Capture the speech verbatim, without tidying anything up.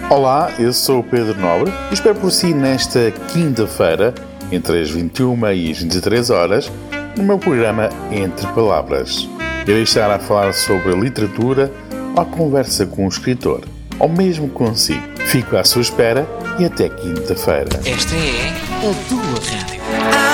Olá, eu sou o Pedro Nobre e espero por si nesta quinta-feira, entre as vinte e uma e as vinte e três horas, no meu programa Entre Palavras. Irei estar a falar sobre literatura ou a conversa com o escritor, ou mesmo consigo. Fico à sua espera e até quinta-feira. Esta é a tua rádio.